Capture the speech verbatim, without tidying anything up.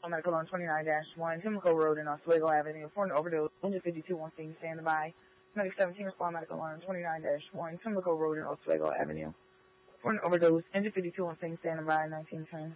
Medical on twenty-nine dash one, Pimlico Road in Oswego Avenue for an overdose. one fifty-two on scene, standing by. Medic seventeen, respond Medical on twenty-nine dash one, Pimlico Road in Oswego Avenue for an overdose. Engine fifty-two on scene, standing by. nineteen ten.